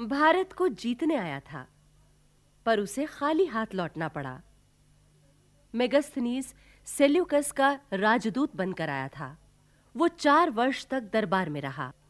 भारत को जीतने आया था, पर उसे खाली हाथ लौटना पड़ा। मेगस्थनीज सेल्यूकस का राजदूत बनकर आया था। वो 4 वर्ष तक दरबार में रहा।